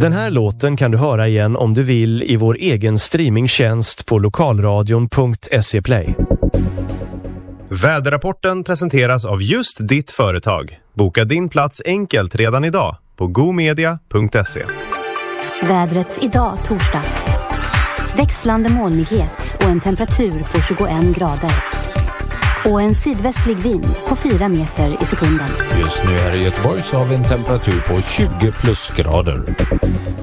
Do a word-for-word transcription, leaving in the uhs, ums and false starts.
Den här låten kan du höra igen om du vill i vår egen streamingtjänst på lokalradion punkt se play. Väderrapporten presenteras av just ditt företag. Boka din plats enkelt redan idag på gomedia punkt se. Vädret idag torsdag. Växlande molnighet och en temperatur på tjugoen grader. Och en sydvästlig vind på fyra meter i sekunden. Just nu här i Göteborg så har vi en temperatur på tjugo plusgrader.